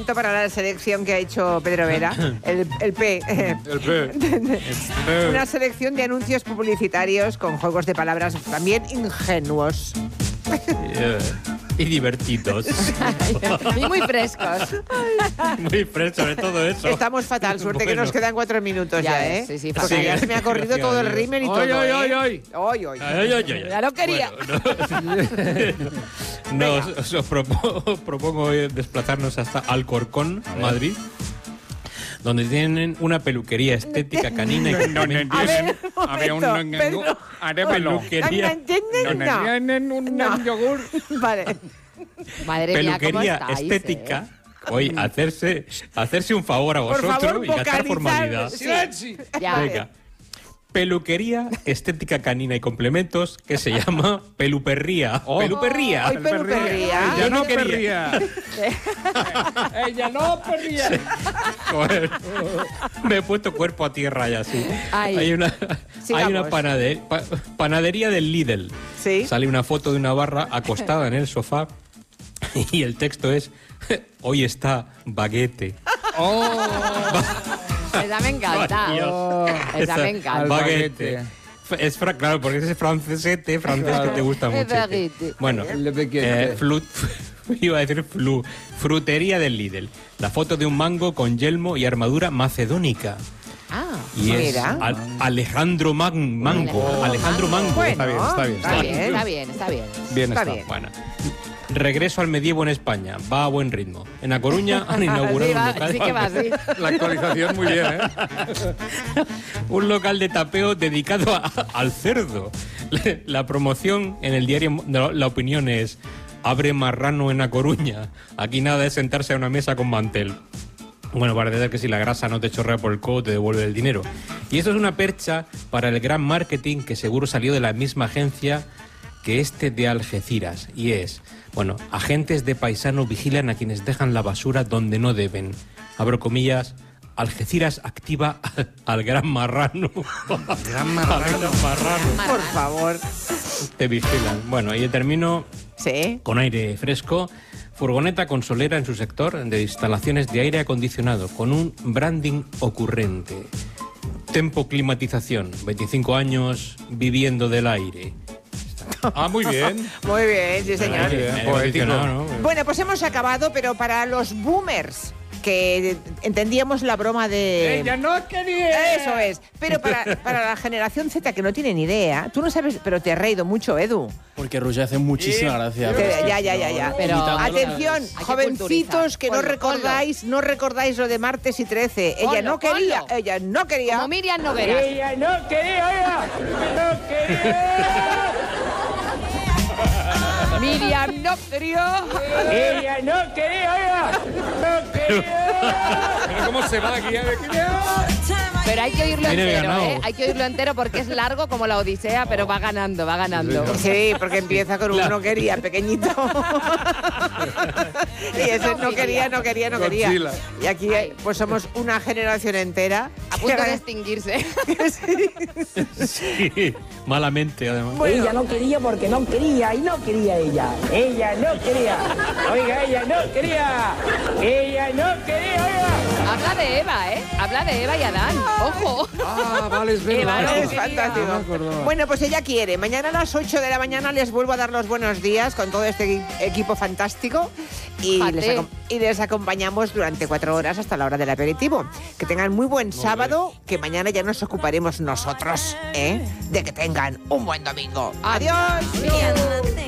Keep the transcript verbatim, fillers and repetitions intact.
momento para la selección que ha hecho Pedro Vera, el, el P. El P. Una selección de anuncios publicitarios con juegos de palabras también ingenuos. Yeah. Y divertidos. Y muy frescos. Muy frescos, sobre todo eso. Estamos fatal, suerte Bueno. que nos quedan cuatro minutos ya, Ya ¿eh? ves, sí, sí, Porque sí. ya se me ha corrido todo el rímel y todo, Ay, ay, ¿eh? ay, ay. Ay, ay. Ay, ay, ay, ay. Ya lo quería. Bueno, no, no, os, os propongo, propongo hoy desplazarnos hasta Alcorcón, Madrid, donde tienen una peluquería estética canina y No, no, complementos. A ver, tienen- un había un momento, Pedro. Arémelo. Peluquería. ¿No entiendes? No, no, No. tienen un No. yogur. Vale. Madre mía, ¿cómo Peluquería estáis, estética. eh? Hoy, hacerse, hacerse un favor a Por vosotros favor, y gastar vocalizar. formalidad. Sí. Ya. Venga. Peluquería estética canina y complementos que se llama Peluperría. Oh. Peluperría. Hoy peluperría. Ella no quería. perría. Ella no perría. Joder. Me he puesto cuerpo a tierra ya, sí. Ay. Hay una, Sigamos. hay una panade- pa- panadería del Lidl. Sí. Sale una foto de una barra acostada en el sofá y el texto es: hoy está baguete. Oh, Esa me encanta. Dios. Esa me al encanta. Baguete. Es fra- claro, porque ese francesete, francés que te gusta El mucho. baguete. Bueno, Le baguette. eh, flu- iba a decir flu, frutería del Lidl. La foto de un mango con yelmo y armadura macedónica. Ah, Y es Mira. Al- Alejandro Man- Mango. Oh, Alejandro Mango. Bueno, Está bien, está bien, Está está bien. bien, está bien, está bien. bien Está está. bien. Bueno, regreso al medievo en España. Va a buen ritmo. En A Coruña han inaugurado Sí, un va, local. sí que va así. La actualización muy bien, ¿eh? Un local de tapeo dedicado a- al cerdo. La promoción en el diario no, La Opinión es: abre marrano en A Coruña. Aquí nada de sentarse a una mesa con mantel. Bueno, parece ser que si la grasa no te chorrea por el codo, te devuelve el dinero. Y esto es una percha para el gran marketing que seguro salió de la misma agencia que este de Algeciras. Y es, bueno, agentes de paisano vigilan a quienes dejan la basura donde no deben. Abro comillas: Algeciras activa al, al gran marrano. Gran Al gran marrano. Por favor. Te vigilan. Bueno, y termino Sí. con aire fresco. Furgoneta consolera en su sector de instalaciones de aire acondicionado con un branding ocurrente. Tempo Climatización, veinticinco años viviendo del aire. Ah, muy bien. Muy bien, sí, señor. Muy bien, Aire poético. acondicionado, ¿no? Bueno, pues hemos acabado, pero para los boomers, que entendíamos la broma de... Ella no quería. Eso es. Pero para, para la generación Z, que no tiene ni idea, tú no sabes, pero te has reído mucho, Edu. Porque Roger hace muchísima gracia. Te- ya, ya, ya, ya. Pero- Atención, Hay que jovencitos culturizar. que no Ponlo, recordáis, no recordáis lo de martes y trece. Ella Ponlo, no quería, ponlo. ella no quería. Como Miriam Nogueras. Ella no quería, oiga. No quería. Miriam no quería. Ella no quería, oiga. No quería. Pero cómo se va aquí. Pero hay que oírlo Viene entero, ganado. ¿eh? Hay que oírlo entero porque es largo como la Odisea, pero va ganando, va ganando. Sí, porque empieza con un no quería, pequeñito. Y ese no quería, no quería, no quería. Godzilla. Y aquí eh, pues somos una generación entera. A punto de extinguirse. Sí, malamente además. Ella no quería porque no quería y no quería ella. Ella no quería. Oiga, ella no quería. Ella no quería, oiga. Habla de Eva, ¿eh? Habla de Eva y Adán. Ojo. Ah, vale, es Eva, verdad. no Es fantástico. No me acordaba. Bueno, pues ella quiere. Mañana a las ocho de la mañana les vuelvo a dar los buenos días con todo este equi- equipo fantástico y Fíjate. les, acom- y les acompañamos durante cuatro horas hasta la hora del aperitivo. Que tengan muy buen sábado, que mañana ya nos ocuparemos nosotros, ¿eh? De que tengan un buen domingo. Adiós. Miriam.